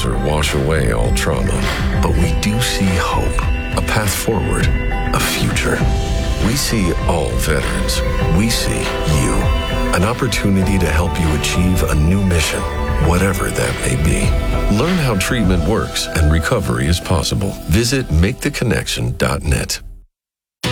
cancer wash away all trauma, but we do see hope, a path forward, a future. We see all veterans. We see you. An opportunity to help you achieve a new mission, whatever that may be. Learn how treatment works and recovery is possible. Visit MakeTheConnection.net.